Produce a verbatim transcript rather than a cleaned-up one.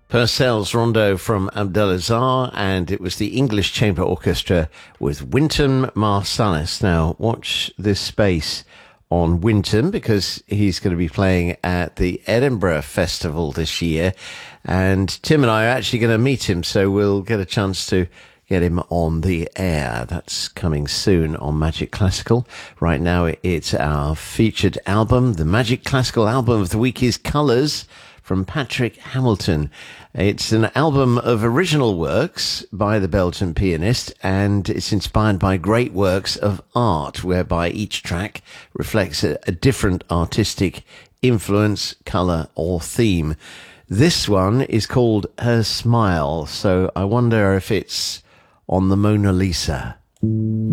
Purcell's Rondo from Abdelazar, and it was the English Chamber Orchestra with Wynton Marsalis. Now, watch this space on Wynton, because he's going to be playing at the Edinburgh Festival this year, and Tim and I are actually going to meet him, so we'll get a chance to get him on the air. That's coming soon on Magic Classical. Right now, it's our featured album. The Magic Classical album of the week is Colours from Patrick Hamilton. It's an album of original works by the Belgian pianist, and it's inspired by great works of art, whereby each track reflects a, a different artistic influence, colour, or theme. This one is called Her Smile, so I wonder if it's on the Mona Lisa.